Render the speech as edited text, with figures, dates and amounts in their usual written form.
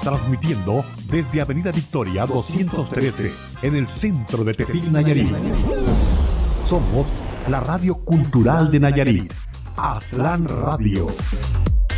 transmitiendo desde Avenida Victoria 213, en el centro de Tepic, Nayarit. Somos la radio cultural de Nayarit, Aztlán Radio.